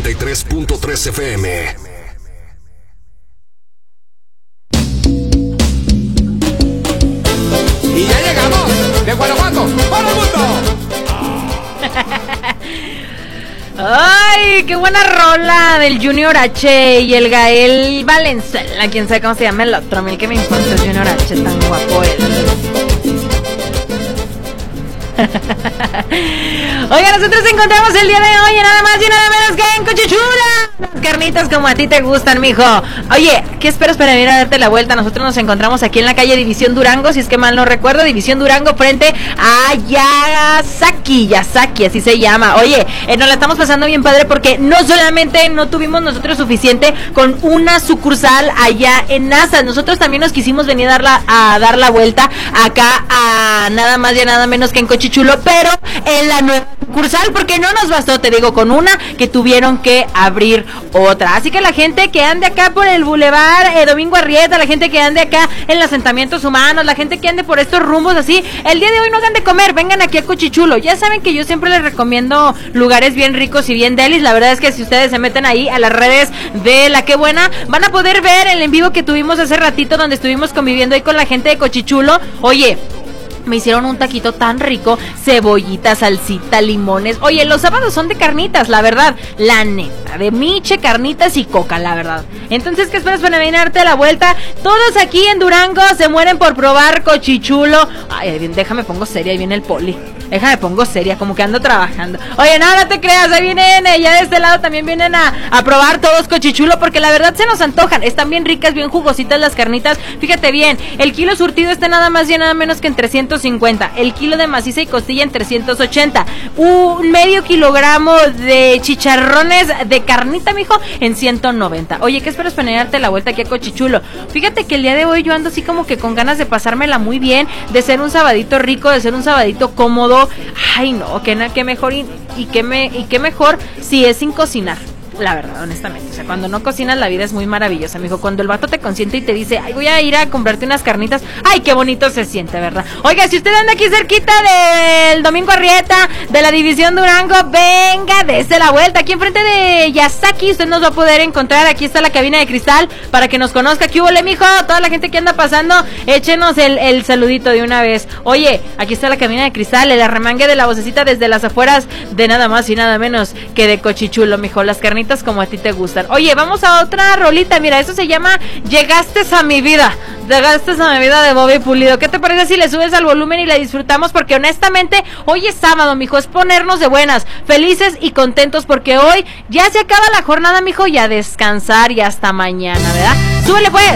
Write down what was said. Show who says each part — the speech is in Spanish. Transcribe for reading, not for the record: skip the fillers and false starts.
Speaker 1: 93.3 FM.
Speaker 2: Y ya llegamos de Guanajuato para el mundo.
Speaker 3: Ay, qué buena rola del Junior H y el Gael Valenzuela, quién sabe cómo se llama el otro, a mí que me importa el Junior H, tan guapo él. Oiga, nosotros encontramos el día de hoy nada más y nada menos que en Cochichula. Las carnitas como a ti te gustan, mijo. Oye, ¿qué esperas para venir a darte la vuelta? Nosotros nos encontramos aquí en la calle División Durango, si es que mal no recuerdo, División Durango frente a Yasaki, así se llama. Oye, nos la estamos pasando bien padre porque no solamente no tuvimos nosotros suficiente con una sucursal allá en NASA, nosotros también nos quisimos venir a dar la vuelta acá a nada más y nada menos que en Cochichulo, pero en la nueva sucursal, porque no nos bastó, te digo, con una, que tuvieron que abrir otra. Así que la gente que ande acá por el Boulevard Domingo Arrieta, la gente que ande acá en los asentamientos humanos, la gente que ande por estos rumbos así, el día de hoy no hagan de comer, vengan aquí a Cochichulo. Ya saben que yo siempre les recomiendo lugares bien ricos y bien delis. La verdad es que si ustedes se meten ahí a las redes de La Qué Buena, van a poder ver el en vivo que tuvimos hace ratito, donde estuvimos conviviendo ahí con la gente de Cochichulo. Oye, me hicieron un taquito tan rico, cebollita, salsita, limones. Oye, los sábados son de carnitas, la verdad, la neta, de miche, carnitas y coca, la verdad. Entonces, ¿qué esperas para venirte a la vuelta? Todos aquí en Durango se mueren por probar Cochichulo. Ay, déjame pongo seria, ahí viene el poli. Déjame pongo seria, como que ando trabajando. Oye, no te creas, ahí vienen, ya de este lado también vienen a probar todos Cochichulo, porque la verdad se nos antojan. Están bien ricas, bien jugositas las carnitas. Fíjate bien, el kilo surtido está nada más y nada menos que en 350. El kilo de maciza y costilla en 380. Un medio kilogramo de chicharrones de carnita, mijo, en 190. Oye, ¿qué esperas para darte la vuelta aquí a Cochichulo? Fíjate que el día de hoy yo ando así como que con ganas de pasármela muy bien, de ser un sabadito rico, de ser un sabadito cómodo. Ay, no, que mejor y qué mejor si es sin cocinar. La verdad, honestamente, o sea, cuando no cocinas la vida es muy maravillosa, mijo. Cuando el vato te consiente y te dice, ay, voy a ir a comprarte unas carnitas, ay, qué bonito se siente, ¿verdad? Oiga, si usted anda aquí cerquita del Domingo Arrieta, de la División Durango, venga, dése la vuelta, aquí enfrente de Yasaki, usted nos va a poder encontrar, aquí está la cabina de cristal, para que nos conozca. ¿Qué hubo, mijo? Toda la gente que anda pasando, échenos el saludito de una vez. Oye, aquí está la cabina de cristal, el arremangue de la vocecita desde las afueras de nada más y nada menos que de Cochichulo, mijo, las carnitas como a ti te gustan. Oye, vamos a otra rolita, mira, eso se llama Llegaste a mi vida de Bobby Pulido. ¿Qué te parece si le subes al volumen y la disfrutamos? Porque honestamente, hoy es sábado, mijo, es ponernos de buenas, felices y contentos, porque hoy ya se acaba la jornada, mijo, y a descansar y hasta mañana, ¿verdad? ¡Súbele pues!